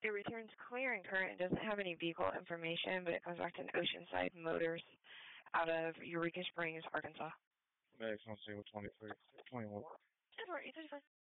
It returns clear and current. It doesn't have any vehicle information, but it comes back to an Oceanside Motors out of Eureka Springs, Arkansas. Next, I'll see what 23, 21. That's right. It's fine.